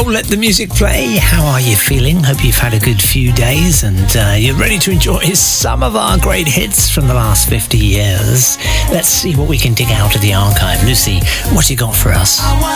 let the music play. How are you feeling? Hope you've had a good few days and you're ready to enjoy some of our great hits from the last 50 years. Let's see what we can dig out of the archive. Lucy, what you got for us?